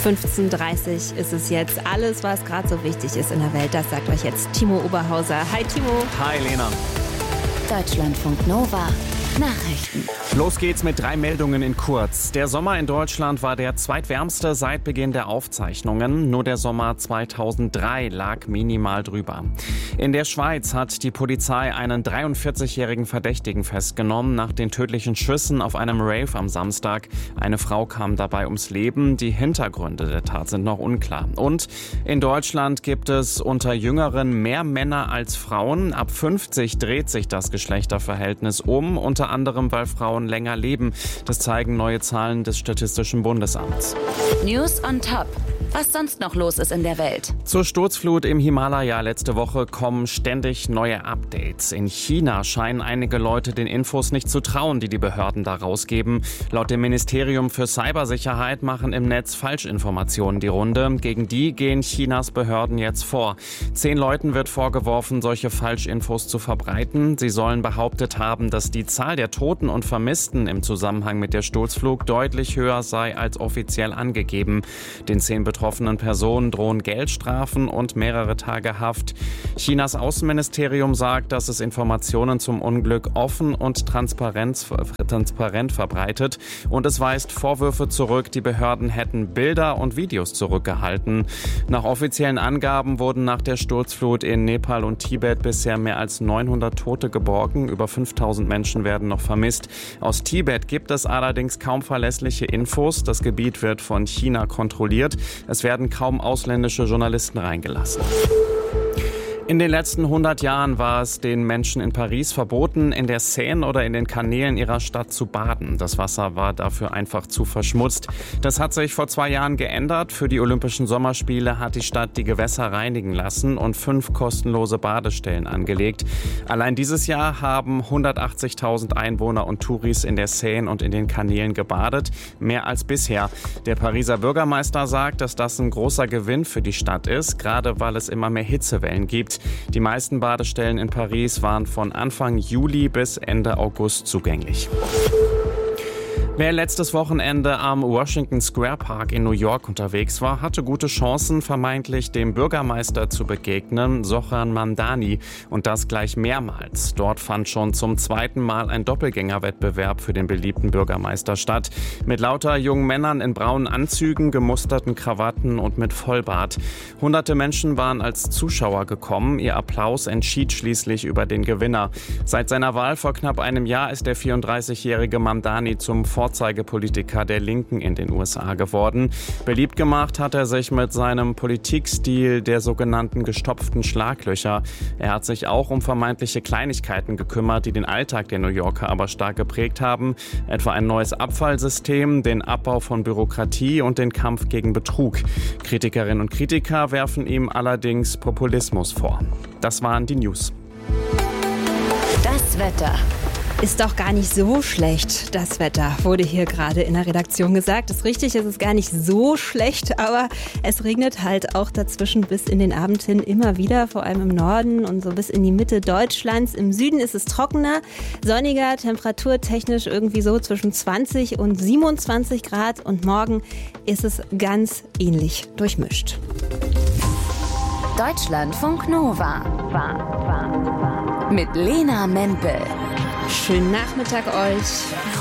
15:30 ist es jetzt. Alles, was gerade so wichtig ist in der Welt, das sagt euch jetzt Timo Oberhauser. Hi Timo. Hi Lena. Deutschlandfunk Nova. Nachrichten. Los geht's mit 3 Meldungen in kurz. Der Sommer in Deutschland war der zweitwärmste seit Beginn der Aufzeichnungen. Nur der Sommer 2003 lag minimal drüber. In der Schweiz hat die Polizei einen 43-jährigen Verdächtigen festgenommen nach den tödlichen Schüssen auf einem Rave am Samstag. Eine Frau kam dabei ums Leben. Die Hintergründe der Tat sind noch unklar. Und in Deutschland gibt es unter Jüngeren mehr Männer als Frauen. Ab 50 dreht sich das Geschlechterverhältnis um, unter anderem, weil Frauen länger leben. Das zeigen neue Zahlen des Statistischen Bundesamts. News on top. Was sonst noch los ist in der Welt. Zur Sturzflut im Himalaya letzte Woche kommen ständig neue Updates. In China scheinen einige Leute den Infos nicht zu trauen, die die Behörden da rausgeben. Laut dem Ministerium für Cybersicherheit machen im Netz Falschinformationen die Runde. Gegen die gehen Chinas Behörden jetzt vor. 10 Leuten wird vorgeworfen, solche Falschinfos zu verbreiten. Sie sollen behauptet haben, dass die Zahl der Toten und Vermissten im Zusammenhang mit der Sturzflug deutlich höher sei als offiziell angegeben. Den 10 betroffenen Personen drohen Geldstrafen und mehrere Tage Haft. Chinas Außenministerium sagt, dass es Informationen zum Unglück offen und transparent verbreitet. Und es weist Vorwürfe zurück, die Behörden hätten Bilder und Videos zurückgehalten. Nach offiziellen Angaben wurden nach der Sturzflut in Nepal und Tibet bisher mehr als 900 Tote geborgen. Über 5000 Menschen werden noch vermisst. Aus Tibet gibt es allerdings kaum verlässliche Infos. Das Gebiet wird von China kontrolliert. Es werden kaum ausländische Journalisten reingelassen. In den letzten 100 Jahren war es den Menschen in Paris verboten, in der Seine oder in den Kanälen ihrer Stadt zu baden. Das Wasser war dafür einfach zu verschmutzt. Das hat sich vor 2 Jahren geändert. Für die Olympischen Sommerspiele hat die Stadt die Gewässer reinigen lassen und 5 kostenlose Badestellen angelegt. Allein dieses Jahr haben 180.000 Einwohner und Touris in der Seine und in den Kanälen gebadet. Mehr als bisher. Der Pariser Bürgermeister sagt, dass das ein großer Gewinn für die Stadt ist, gerade weil es immer mehr Hitzewellen gibt. Die meisten Badestellen in Paris waren von Anfang Juli bis Ende August zugänglich. Wer letztes Wochenende am Washington Square Park in New York unterwegs war, hatte gute Chancen, vermeintlich dem Bürgermeister zu begegnen, Zohran Mamdani. Und das gleich mehrmals. Dort fand schon zum 2. Mal ein Doppelgängerwettbewerb für den beliebten Bürgermeister statt. Mit lauter jungen Männern in braunen Anzügen, gemusterten Krawatten und mit Vollbart. Hunderte Menschen waren als Zuschauer gekommen. Ihr Applaus entschied schließlich über den Gewinner. Seit seiner Wahl vor knapp einem Jahr ist der 34-jährige Mamdani zum Vorzeigepolitiker der Linken in den USA geworden. Beliebt gemacht hat er sich mit seinem Politikstil der sogenannten gestopften Schlaglöcher. Er hat sich auch um vermeintliche Kleinigkeiten gekümmert, die den Alltag der New Yorker aber stark geprägt haben. Etwa ein neues Abfallsystem, den Abbau von Bürokratie und den Kampf gegen Betrug. Kritikerinnen und Kritiker werfen ihm allerdings Populismus vor. Das waren die News. Das Wetter. Ist doch gar nicht so schlecht, das Wetter, wurde hier gerade in der Redaktion gesagt. Das ist richtig, es ist gar nicht so schlecht, aber es regnet halt auch dazwischen bis in den Abend hin immer wieder, vor allem im Norden und so bis in die Mitte Deutschlands. Im Süden ist es trockener, sonniger, temperaturtechnisch irgendwie so zwischen 20 und 27 Grad und morgen ist es ganz ähnlich durchmischt. Deutschlandfunk Nova. Mit Lena Mempel. Schönen Nachmittag euch.